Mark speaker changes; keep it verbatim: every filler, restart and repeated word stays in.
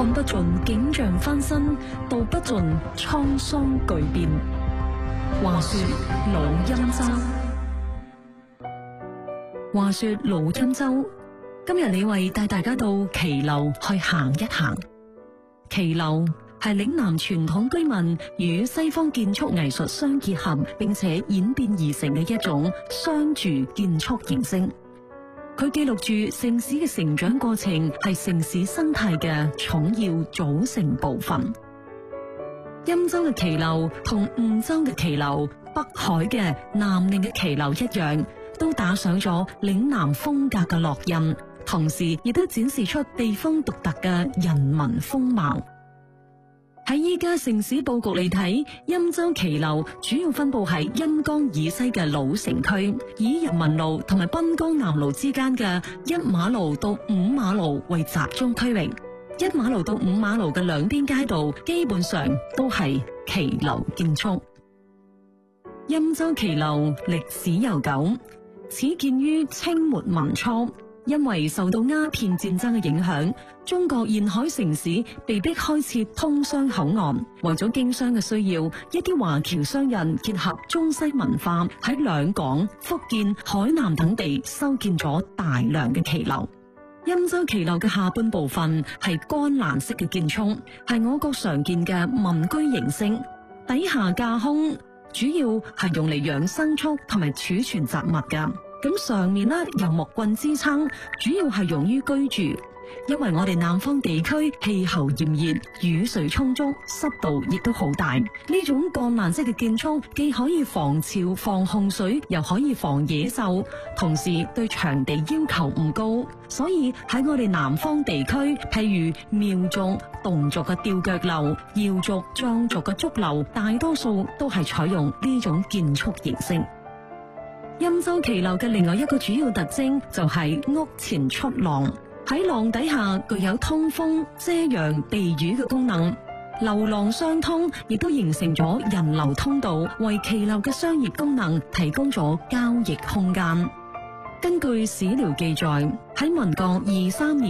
Speaker 1: 看不盡景象翻新，道不盡滄桑巨變。話說老欽州，話說老欽州，今日李慧帶大家到騎樓去行一行。騎樓係嶺南傳統居民與西方建築藝術相結合，並且演變而成嘅一種商住建築形式。佢記錄住城市嘅成長過程，係城市生態嘅重要組成部分。欽州嘅騎樓同梧州嘅騎樓、北海嘅南寧嘅騎樓一樣，都打上咗嶺南風格嘅烙印，同時亦都展示出地方獨特嘅人文風貌。喺依家城市佈局嚟睇，欽州騎樓主要分佈喺欽江以西嘅老城區，以人民路同埋濱江南路之間嘅一馬路到五馬路為集中區域。一馬路到五馬路嘅兩邊街道基本上都係騎樓建築。欽州騎樓歷史悠久，始建於清末民初。因為受到鴉片戰爭嘅影響，中國沿海城市被迫開設通商口岸。為咗經商嘅需要，一啲華僑商人結合中西文化，喺兩廣、福建、海南等地修建咗大量嘅騎樓。欽州騎樓嘅下半部分係乾欄式嘅建築，係我國常見嘅民居形式，底下架空，主要係用嚟養牲畜同埋儲存雜物㗎。咁上面呢，由木棍支撐，主要係用於居住。因為我哋南方地區氣候炎熱，雨水充足，濕度亦都好大。呢種幹欄式嘅建築既可以防潮防洪水，又可以防野獸，同時對場地要求唔高。所以喺我哋南方地區，譬如苗族、侗族嘅吊腳樓、瑤族、藏族嘅竹樓，大多數都係採用呢種建築形式。欽州騎樓嘅另外一個主要特徵就係屋前出廊，喺廊底下具有通風、遮陽、避雨嘅功能。樓廊相通，亦都形成咗人流通道，為騎樓嘅商業功能提供咗交易空間。根據史料記載，喺民國二三年。